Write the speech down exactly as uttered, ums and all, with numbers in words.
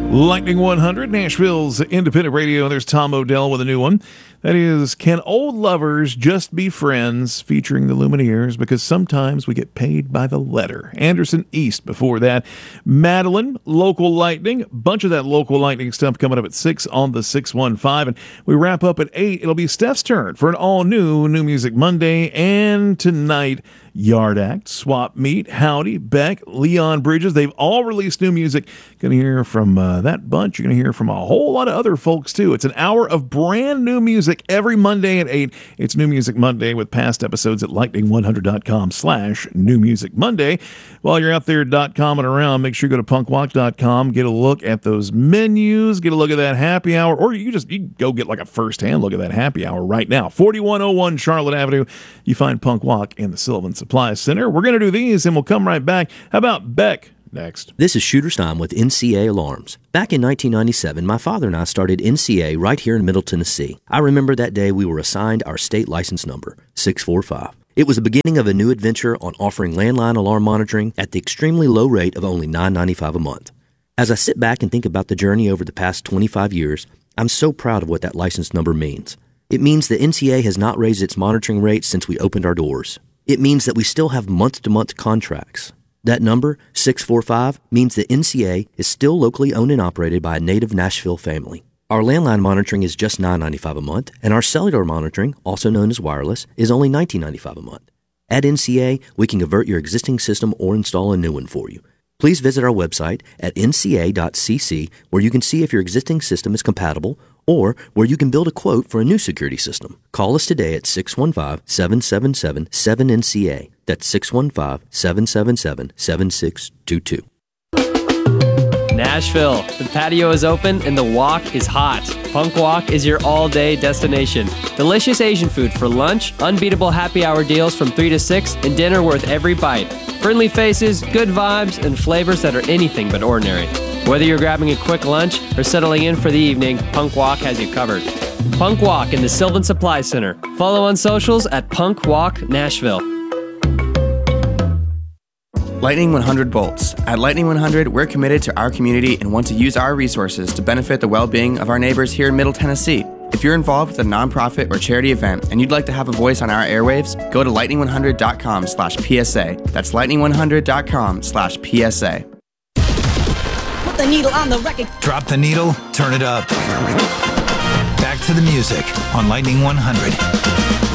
Lightning one hundred, Nashville's independent radio. There's Tom Odell with a new one. That is, Can Old Lovers Just Be Friends? Featuring the Lumineers, because sometimes we get paid by the letter. Anderson East before that. Madeline, Local Lightning. Bunch of that Local Lightning stuff coming up at six on the six one five. And we wrap up at eight. It'll be Steph's turn for an all-new New Music Monday. And tonight, Yard Act, Swap Meet, Howdy, Beck, Leon Bridges. They've all released new music. Going to hear from uh, that bunch. You're going to hear from a whole lot of other folks, too. It's an hour of brand new music every Monday at eight. It's New Music Monday with past episodes at lightning one hundred dot com slash New Music Monday. While you're out there .com and around, make sure you go to punk walk dot com, get a look at those menus, get a look at that happy hour, or you just you go get like a first-hand look at that happy hour right now. forty-one oh one Charlotte Avenue. You find Punk Walk in the Sullivan Supply Center. We're going to do these, and we'll come right back. How about Beck next? This is Shooter Stein with N C A Alarms. Back in nineteen ninety-seven, my father and I started N C A right here in Middle Tennessee. I remember that day we were assigned our state license number, six four five. It was the beginning of a new adventure on offering landline alarm monitoring at the extremely low rate of only nine ninety-five a month. As I sit back and think about the journey over the past twenty-five years, I'm so proud of what that license number means. It means that N C A has not raised its monitoring rates since we opened our doors. It means that we still have month-to-month contracts. That number, six four five, means that N C A is still locally owned and operated by a native Nashville family. Our landline monitoring is just nine ninety-five a month, and our cellular monitoring, also known as wireless, is only nineteen ninety-five a month. At N C A, we can convert your existing system or install a new one for you. Please visit our website at N C A dot C C, where you can see if your existing system is compatible or where you can build a quote for a new security system. Call us today at six one five, seven seven seven, seven N C A. That's six one five, seven seven seven, seven six two two. Nashville. The patio is open and the walk is hot. Punk Walk is your all-day destination. Delicious Asian food for lunch, unbeatable happy hour deals from three to six, and dinner worth every bite. Friendly faces, good vibes, and flavors that are anything but ordinary. Whether you're grabbing a quick lunch or settling in for the evening, Punk Walk has you covered. Punk Walk in the Sylvan Supply Center. Follow on socials at Punk Walk Nashville. Lightning one hundred Bolts. At Lightning one hundred, we're committed to our community and want to use our resources to benefit the well-being of our neighbors here in Middle Tennessee. If you're involved with a nonprofit or charity event and you'd like to have a voice on our airwaves, go to lightning one hundred dot com slash P S A. That's lightning one hundred dot com slash P S A. Put the needle on the record. Drop the needle, turn it up. Back to the music on Lightning one hundred.